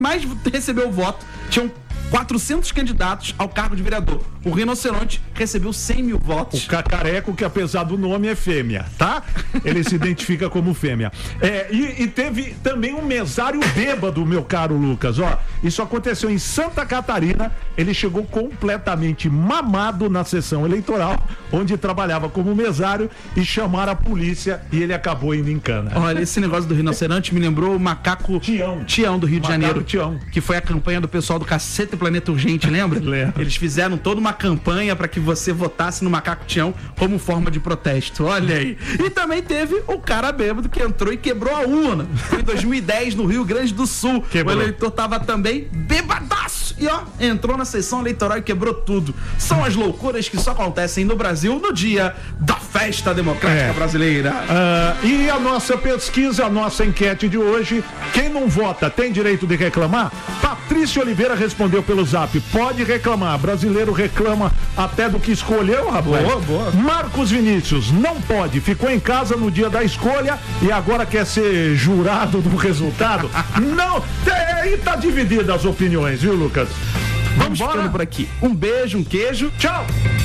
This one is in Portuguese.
mas recebeu o voto. Tinham 400 candidatos ao cargo de vereador. O rinoceronte recebeu 100 mil votos. O cacareco, que apesar do nome é fêmea, tá? Ele se identifica como fêmea. E teve também um mesário bêbado, meu caro Lucas. Ó, isso aconteceu em Santa Catarina. Ele chegou completamente mamado na sessão eleitoral, onde trabalhava como mesário, e chamaram a polícia e ele acabou indo em cana. Olha, esse negócio do rinoceronte me lembrou o macaco Tião do Rio de Janeiro. Tião. Que foi a campanha do pessoal do Cacete Planeta Urgente, lembra? Lembro. Eles fizeram toda uma campanha para que você votasse no Macaco Tião como forma de protesto. Olha aí. E também teve o cara bêbado que entrou e quebrou a urna. Foi em 2010, no Rio Grande do Sul. Quebrou. O eleitor tava também bêbadaço. E ó, entrou na sessão eleitoral e quebrou tudo. São as loucuras que só acontecem no Brasil no dia da festa democrática brasileira. E a nossa pesquisa, a nossa enquete de hoje, quem não vota tem direito de reclamar? Patrícia Oliveira respondeu pelo Zap, pode reclamar, brasileiro reclama até do que escolheu, rapaz. Boa. Marcos Vinícius, não pode, ficou em casa no dia da escolha e agora quer ser jurado do resultado? Não, aí tá dividida as opiniões, viu, Lucas? Vamos ficando por aqui. Um beijo, um queijo. Tchau!